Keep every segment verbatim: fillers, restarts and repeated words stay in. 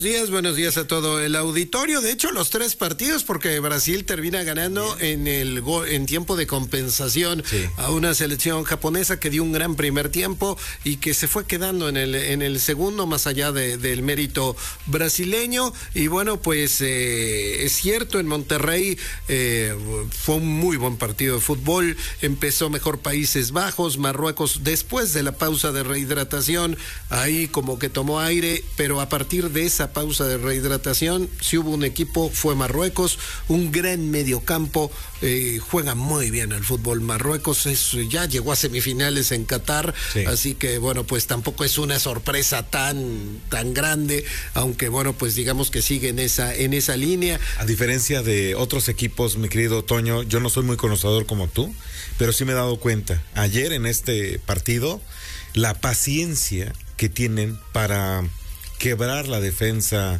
Días, buenos días a todo el auditorio. De hecho, los tres partidos, porque Brasil termina ganando en el go en tiempo de compensación sí. a una selección japonesa que dio un gran primer tiempo y que se fue quedando en el en el segundo, más allá de, del mérito brasileño. Y bueno, pues eh, es cierto, en Monterrey eh, fue un muy buen partido de fútbol. Empezó mejor Países Bajos, Marruecos después de la pausa de rehidratación, ahí como que tomó aire, pero a partir de esa pausa de rehidratación, si hubo un equipo, fue Marruecos, un gran mediocampo, eh, juega muy bien el fútbol Marruecos, es, ya llegó a semifinales en Qatar, sí. así que bueno, pues tampoco es una sorpresa tan, tan grande, aunque bueno, pues digamos que sigue en esa, en esa línea. A diferencia de otros equipos, mi querido Toño, yo no soy muy conocedor como tú, pero sí me he dado cuenta, ayer en este partido, la paciencia que tienen para quebrar la defensa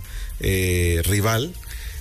eh, rival,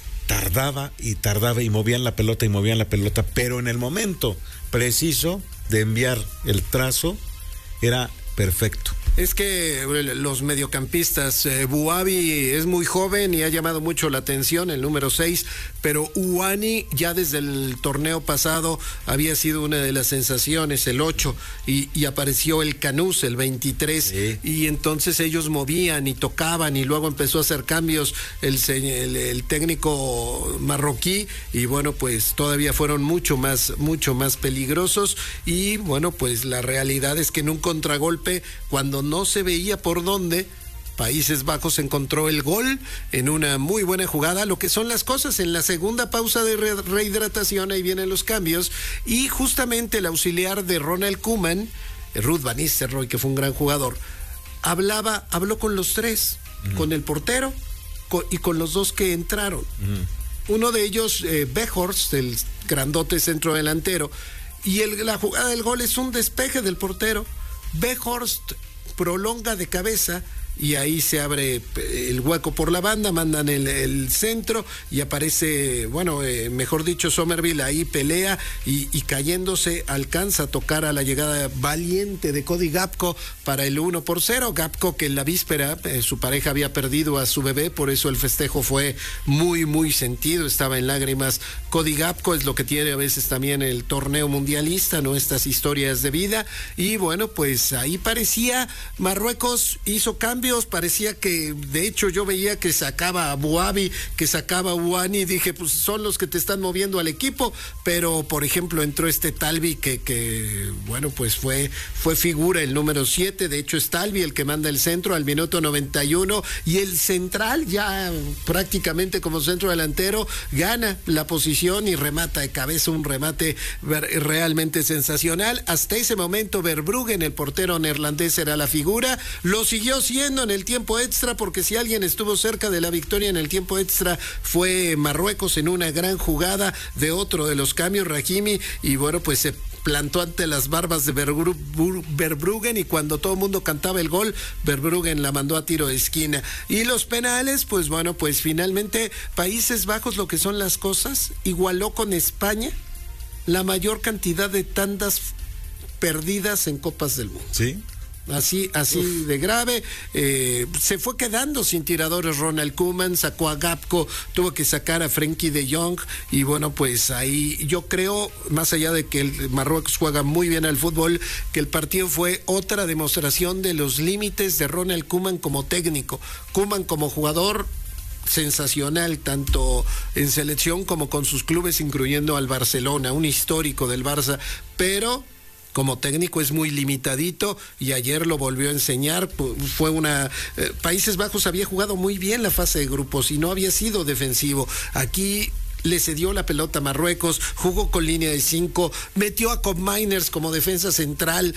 tardaba y tardaba y movían la pelota y movían la pelota, pero en el momento preciso de enviar el trazo era perfecto. Es que los mediocampistas, eh, Bouabi es muy joven y ha llamado mucho la atención, el número seis, pero Ouani ya desde el torneo pasado había sido una de las sensaciones, el ocho, y, y apareció el Canús, el veintitrés, sí. y entonces ellos movían y tocaban y luego empezó a hacer cambios el, el, el técnico marroquí y bueno, pues todavía fueron mucho más, mucho más peligrosos y bueno, pues la realidad es que en un contragolpe, cuando no se veía por dónde, Países Bajos encontró el gol en una muy buena jugada, lo que son las cosas. En la segunda pausa de re rehidratación, ahí vienen los cambios, y justamente el auxiliar de Ronald Koeman, Ruud van Nistelrooy, que fue un gran jugador, hablaba, habló con los tres, uh-huh. con el portero con, y con los dos que entraron. Uh-huh. Uno de ellos, eh, Weghorst, el grandote centro delantero, y el, la jugada del gol es un despeje del portero. Weghorst prolonga de cabeza y ahí se abre el hueco por la banda, mandan el, el centro y aparece, bueno, eh, mejor dicho, Somerville ahí pelea y, y cayéndose alcanza a tocar a la llegada valiente de Cody Gakpo para el uno por cero. Gakpo, que en la víspera eh, su pareja había perdido a su bebé, por eso el festejo fue muy, muy sentido, estaba en lágrimas. Cody Gakpo es lo que tiene a veces también el torneo mundialista, ¿no? Estas historias de vida. Y bueno, pues ahí parecía, Marruecos hizo cambio. Parecía que, de hecho, yo veía que sacaba a Bouabi, que sacaba a Ouani, y dije, pues son los que te están moviendo al equipo, pero por ejemplo entró este Talbi que, que bueno, pues fue, fue figura, el número siete, de hecho es Talbi el que manda el centro al minuto noventa y uno, y el central ya prácticamente como centro delantero gana la posición y remata de cabeza, un remate realmente sensacional. Hasta ese momento Verbruggen, el portero neerlandés, era la figura, lo siguió siendo en el tiempo extra, porque si alguien estuvo cerca de la victoria en el tiempo extra fue Marruecos en una gran jugada de otro de los cambios, Rahimi, y bueno, pues se plantó ante las barbas de Verbruggen y cuando todo el mundo cantaba el gol, Verbruggen la mandó a tiro de esquina. Y los penales, pues bueno, pues finalmente Países Bajos, lo que son las cosas, igualó con España la mayor cantidad de tandas perdidas en Copas del Mundo. Sí. Así, así Uf. de grave, eh, se fue quedando sin tiradores Ronald Koeman, sacó a Gakpo, tuvo que sacar a Frenkie de Jong y bueno, pues ahí yo creo, más allá de que el Marruecos juega muy bien al fútbol, que el partido fue otra demostración de los límites de Ronald Koeman como técnico. Koeman como jugador, sensacional, tanto en selección como con sus clubes, incluyendo al Barcelona, un histórico del Barça, pero como técnico es muy limitadito y ayer lo volvió a enseñar. Fue una eh, Países Bajos había jugado muy bien la fase de grupos y no había sido defensivo. Aquí le cedió la pelota a Marruecos, jugó con línea de cinco, metió a Koopmeiners como defensa central.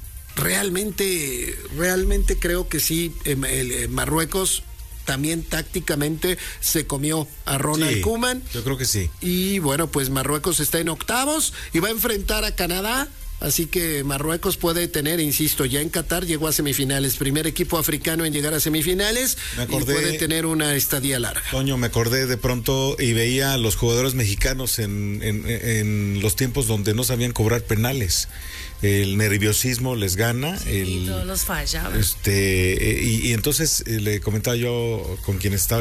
Realmente, realmente creo que sí, eh, el, eh, Marruecos también tácticamente se comió a Ronald sí, Koeman. Yo creo que sí. Y bueno, pues Marruecos está en octavos y va a enfrentar a Canadá. Así que Marruecos puede tener, insisto, ya en Qatar llegó a semifinales, primer equipo africano en llegar a semifinales, me acordé, y puede tener una estadía larga. Toño, me acordé de pronto y veía a los jugadores mexicanos en, en, en los tiempos donde no sabían cobrar penales. el nerviosismo les gana. Sí, el, todos los fallaban. Este, y, y entonces eh, le comentaba yo con quien estaba